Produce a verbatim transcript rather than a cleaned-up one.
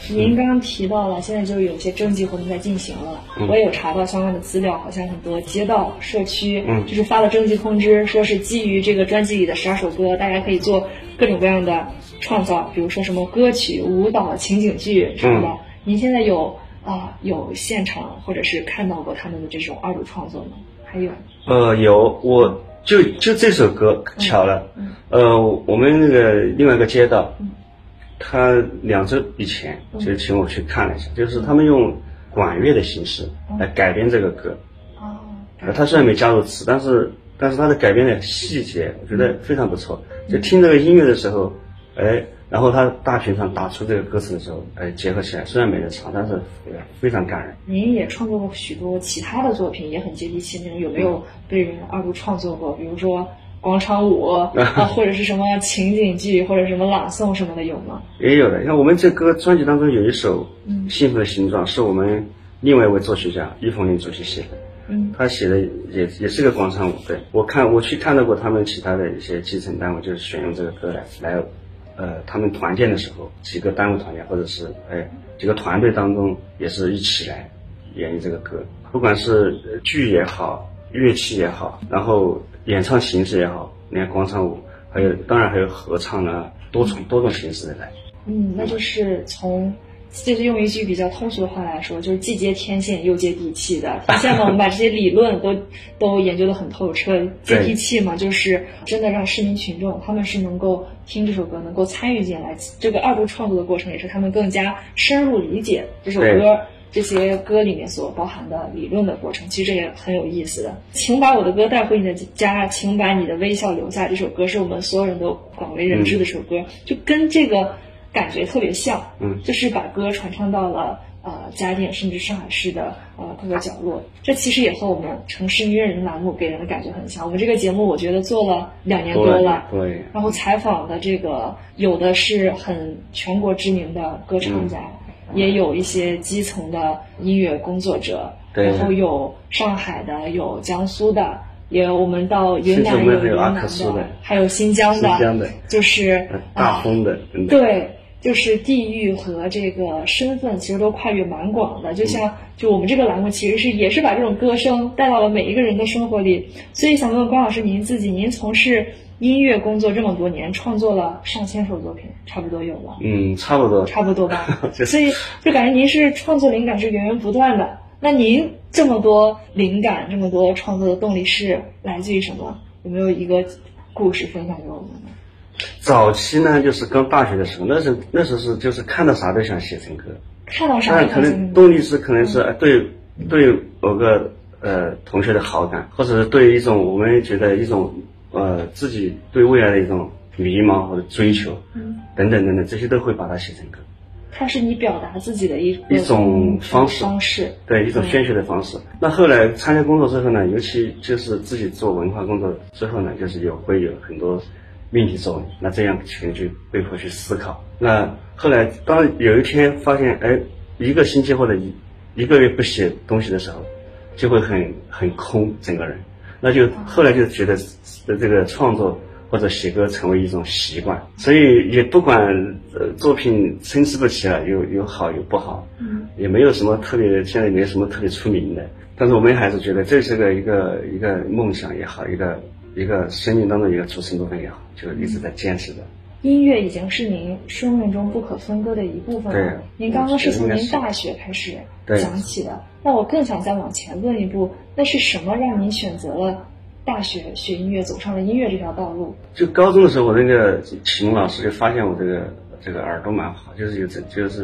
您刚刚提到了，现在就有些征集活动在进行了，嗯、我也有查到相关的资料，好像很多街道、社区，嗯，就是发了征集通知，说是基于这个专辑里的十二首歌，大家可以做各种各样的创造，比如说什么歌曲、舞蹈、情景剧什么的。嗯、您现在有啊、呃、有现场或者是看到过他们的这种二度创作吗？还有？呃， 有，我就就这首歌巧了，嗯嗯、呃，我们那个另外一个街道。嗯他两周以前就请我去看了一下，嗯、就是他们用管乐的形式来改编这个歌。哦、嗯，他虽然没加入词，但是但是他的改编的细节，我觉得非常不错。嗯、就听这个音乐的时候，哎，然后他大屏上打出这个歌词的时候，哎，结合起来，虽然没人唱，但是非常感人。 您也创作过许多其他的作品，也很接地气那种，有没有被人二度创作过？比如说广场舞啊，或者是什么情景剧，或者什么朗诵什么的，有吗？ 也有的。像我们这个专辑当中有一首《幸福的形状》，是我们另外一位作曲家易凤林主席写的。嗯，他写的也也是个广场舞。对，我看我去看到过他们其他的一些基层单位，就是选用这个歌来来，呃，他们团建的时候，几个单位团建，或者是哎几个团队当中也是一起来演绎这个歌，不管是剧也好，乐器也好，然后演唱形式也好，你看广场舞，还有当然还有合唱啊，多种多种形式的来。 嗯，那就是从，就是用一句比较通俗的话来说，就是既接天线又接地气的。体现了我们把这些理论都都研究得很透彻。接地气嘛，就是真的让市民群众他们是能够听这首歌，能够参与进来。这个二度创作的过程也是他们更加深入理解这首歌。这些歌里面所包含的理论的过程，其实也很有意思的。请把我的歌带回你的家，请把你的微笑留下。这首歌是我们所有人都广为人知的首歌，嗯、就跟这个感觉特别像。嗯，就是把歌传唱到了呃嘉定甚至上海市的呃各个角落。这其实也和我们城市音乐人栏目给人的感觉很像。我们这个节目我觉得做了两年多了， 对， 然后采访的这个有的是很全国知名的歌唱家。嗯，也有一些基层的音乐工作者，然后有上海的，有江苏的，也有我们到云南有云南的，还有新疆的， 新疆的就是大风的， 嗯、对，就是地域和这个身份其实都跨越蛮广的。就像就我们这个栏目其实是也是把这种歌声带到了每一个人的生活里。所以想问问关老师，您自己，您从事音乐工作这么多年，创作了上千首作品，差不多有了。 嗯，差不多， 差不多吧。所以就感觉您是创作灵感是源源不断的。那您这么多灵感，这么多创作的动力是来自于什么？有没有一个故事分享给我们呢？ 早期呢，就是刚大学的时候，那时那时候是就是看到啥都想写成歌， 看到啥都想写成歌。 可能动力是可能是对、嗯、对某个呃同学的好感，或者是对一种我们觉得一种。呃，自己对未来的一种迷茫或者追求，嗯，等等等等，这些都会把它写成歌。 它是你表达自己的一一种方式， 方式， 对，一种宣泄的方式。那后来参加工作之后呢，尤其就是自己做文化工作之后呢，就是有会有很多命题作文，那这样可能就被迫去思考。那后来当有一天发现，哎，一个星期或者一一个月不写东西的时候，就会很很空整个人。那就后来就觉得这个创作或者写歌成为一种习惯，所以也不管呃作品参差不齐了，有有好有不好，嗯，也没有什么特别，现在没有什么特别出名的，但是我们还是觉得这是个一个一个梦想也好，一个一个生命当中一个组成部分也好，就一直在坚持的。 音乐已经是您生命中不可分割的一部分了。 对， 您刚刚是从您大学开始讲起的，那我更想再往前问一步，那是什么让您选择了大学学音乐，走上了音乐这条道路？ 就高中的时候，我那个启蒙老师就发现我这个这个耳朵蛮好，就是有这就是